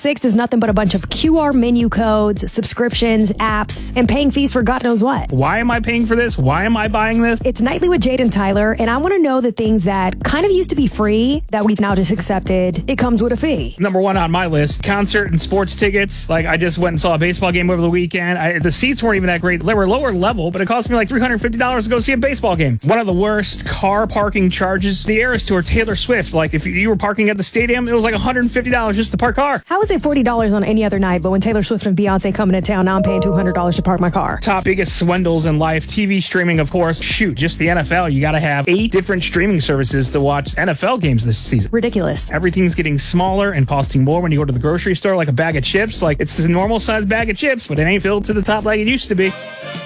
6 is nothing but a bunch of QR menu codes, subscriptions, apps, and paying fees for God knows what. Why am I paying for this? Why am I buying this? It's Nightly with Jade and Tyler, and I want to know the things that kind of used to be free that we've now just accepted. It comes with a fee. Number one on my list, concert and sports tickets. Like, I just went and saw a baseball game over the weekend. The seats weren't even that great. They were lower level, but it cost me like $350 to go see a baseball game. One of the worst car parking charges, the Eras Tour, Taylor Swift. Like, if you were parking at the stadium, it was like $150 just to park car. How is it $40 on any other night, but when Taylor Swift and Beyonce coming to town, now I'm paying $200 to park my car? Top biggest swindles in life, TV streaming, of course. Shoot, just the NFL. You got to have 8 different streaming services to watch NFL games this season. Ridiculous. Everything's getting smaller and costing more when you go to the grocery store, like a bag of chips. Like, it's a normal sized bag of chips, but it ain't filled to the top like it used to be.